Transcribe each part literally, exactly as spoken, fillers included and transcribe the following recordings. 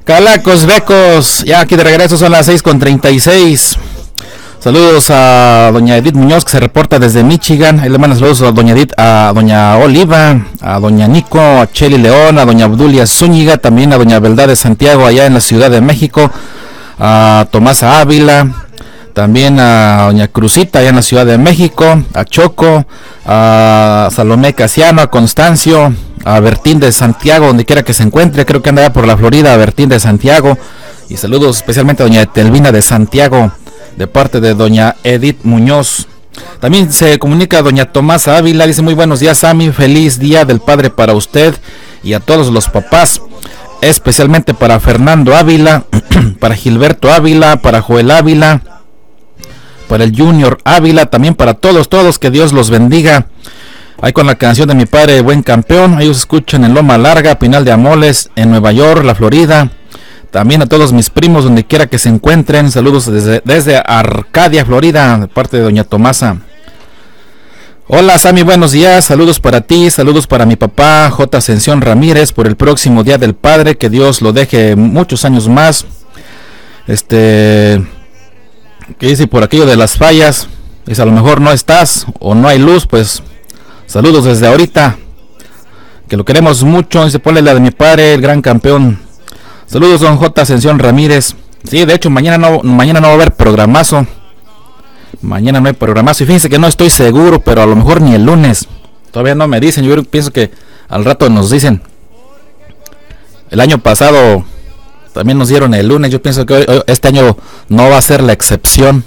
Calacos, becos, ya aquí de regreso, son las seis con treinta y seis. Saludos a doña Edith Muñoz, que se reporta desde Michigan. Ahí le mando saludos a doña Edith, a doña Oliva, a doña Nico, a Cheli León, a doña Obdulia Zúñiga, también a doña Beldad de Santiago allá en la Ciudad de México, a Tomasa Ávila, también a doña Cruzita allá en la Ciudad de México, a Choco, a Salomé Casiano, a Constancio, a Bertín de Santiago, donde quiera que se encuentre, creo que anda allá por la Florida, a Bertín de Santiago, y saludos especialmente a doña Etelvina de Santiago, de parte de doña Edith Muñoz. También se comunica doña Tomasa Ávila, dice: muy buenos días, Sammy, feliz día del padre para usted y a todos los papás, especialmente para Fernando Ávila, para Gilberto Ávila, para Joel Ávila, para el Junior Ávila, también para todos, todos, que Dios los bendiga. Ahí con la canción de mi padre, Buen Campeón. Ellos escuchan en Loma Larga, Pinal de Amoles, en Nueva York, la Florida. También a todos mis primos, donde quiera que se encuentren. Saludos desde, desde Arcadia, Florida, de parte de doña Tomasa. Hola, Sammy, buenos días. Saludos para ti, saludos para mi papá, J. Ascensión Ramírez, por el próximo Día del Padre. Que Dios lo deje muchos años más. Este... que dice por aquello de las fallas, dice: a lo mejor no estás o no hay luz, pues saludos desde ahorita, que lo queremos mucho. Dice: ponle la de mi padre, el gran campeón. Saludos, don J. Ascensión Ramírez. Sí, de hecho mañana no, mañana no va a haber programazo, mañana no hay programazo, y fíjense que no estoy seguro, pero a lo mejor ni el lunes, todavía no me dicen. Yo pienso que al rato nos dicen. El año pasado también nos dieron el lunes. Yo pienso que hoy, hoy, este año no va a ser la excepción.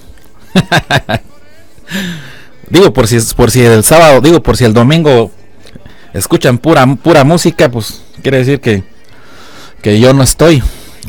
Digo, por si por si el sábado, digo, por si el domingo escuchan pura pura música, pues quiere decir que que yo no estoy.